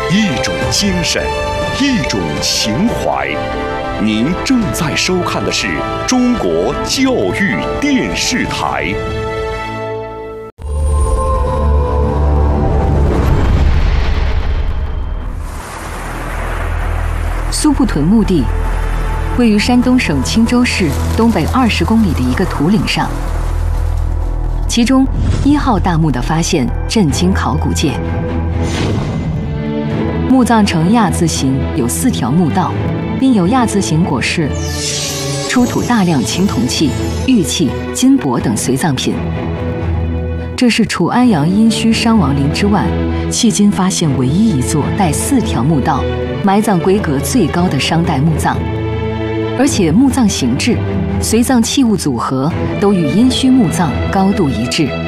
一种精神，一种情怀。您正在收看的是中国教育电视台。 苏埠屯墓地位于山东省青州市东北20公里的一个土岭上，其中1号大墓的发现震惊考古界。墓葬呈亚字形，有4条墓道，并有亚字形椁室，出土大量青铜器、玉器、金帛等随葬品。这是楚安阳殷墟伤亡陵之外，迄今发现唯一一座带4条墓道、埋葬规格最高的商代墓葬，而且墓葬形制、随葬器物组合都与殷墟墓葬高度一致。